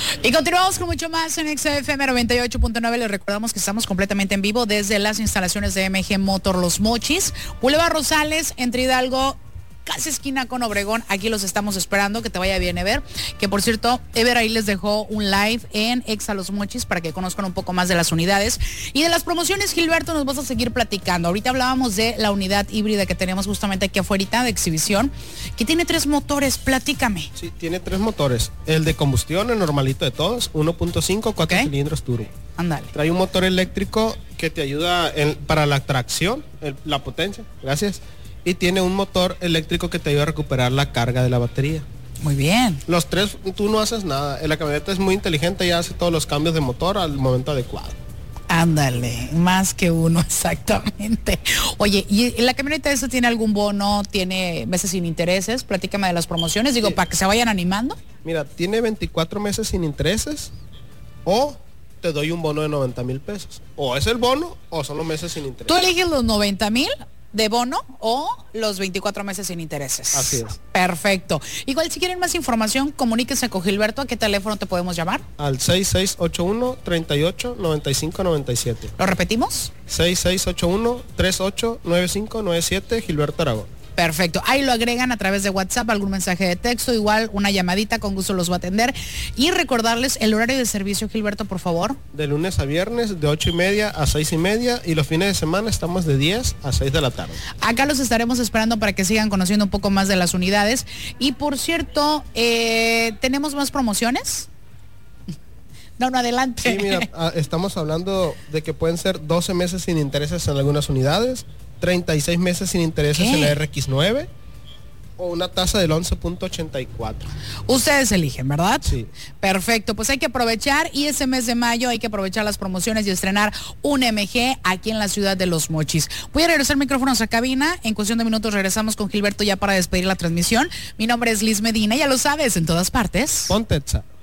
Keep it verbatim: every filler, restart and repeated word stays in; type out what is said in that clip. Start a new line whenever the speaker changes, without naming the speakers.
Y continuamos con mucho más en X F M noventa y ocho punto nueve. Les recordamos que estamos completamente en vivo desde las instalaciones de M G Motor Los Mochis, Boulevard Rosales, entre Hidalgo, casi esquina con Obregón. Aquí los estamos esperando, que te vaya bien, Ever. Que por cierto, Ever ahí les dejó un live en Exa Los Mochis para que conozcan un poco más de las unidades. Y de las promociones, Gilberto, nos vas a seguir platicando. Ahorita hablábamos de la unidad híbrida que tenemos justamente aquí afuera de exhibición, que tiene tres motores. Platícame.
Sí, tiene tres motores. El de combustión, el normalito de todos, uno punto cinco, cuatro
Okay.
cilindros turbo.
Ándale.
Trae un motor eléctrico que te ayuda en, para la tracción, el, la potencia, gracias. Y tiene un motor eléctrico que te ayuda a recuperar la carga de la batería.
Muy bien.
Los tres, tú no haces nada. La camioneta es muy inteligente y hace todos los cambios de motor al momento adecuado.
Ándale, más que uno, exactamente. Oye, ¿y la camioneta esa tiene algún bono? ¿Tiene meses sin intereses? Platícame de las promociones, digo, sí, para que se vayan animando.
Mira, tiene veinticuatro meses sin intereses o te doy un bono de noventa mil pesos. O es el bono o son los meses sin intereses.
¿Tú eliges los noventa mil de bono o los veinticuatro meses sin intereses?
Así es.
Perfecto. Igual si quieren más información, comuníquense con Gilberto. ¿A qué teléfono te podemos llamar?
Al seis seis ocho uno, tres ocho, nueve cinco nueve siete.
¿Lo repetimos?
seis seis ocho uno, tres ocho, nueve cinco nueve siete, Gilberto Aragón.
Perfecto, ahí lo agregan a través de WhatsApp, algún mensaje de texto, igual una llamadita, con gusto los va a atender. Y recordarles el horario de servicio, Gilberto, por favor.
De lunes a viernes, de ocho y media a seis y media, y los fines de semana estamos de diez a seis de la tarde.
Acá los estaremos esperando para que sigan conociendo un poco más de las unidades. Y por cierto, eh, ¿tenemos más promociones? No, no, adelante.
Sí, mira, estamos hablando de que pueden ser doce meses sin intereses en algunas unidades, treinta y seis meses sin intereses
¿Qué?
en la R X nueve o una tasa del once punto ochenta y cuatro.
Ustedes eligen, ¿verdad?
Sí.
Perfecto, pues hay que aprovechar y ese mes de mayo hay que aprovechar las promociones y estrenar un M G aquí en la ciudad de Los Mochis. Voy a regresar micrófonos a cabina. En cuestión de minutos regresamos con Gilberto ya para despedir la transmisión. Mi nombre es Liz Medina, ya lo sabes, en todas partes.
Ponte Exa.